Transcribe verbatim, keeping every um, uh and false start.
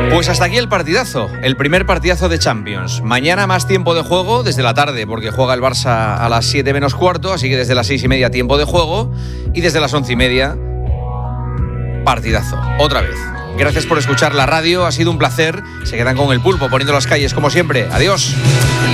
Pues hasta aquí el partidazo, el primer partidazo de Champions. Mañana más tiempo de juego desde la tarde, porque juega el Barça a las siete menos cuarto, así que desde las seis y media tiempo de juego, y desde las once y media partidazo, otra vez. Gracias por escuchar la radio, ha sido un placer. Se quedan con el Pulpo poniendo las calles como siempre. Adiós.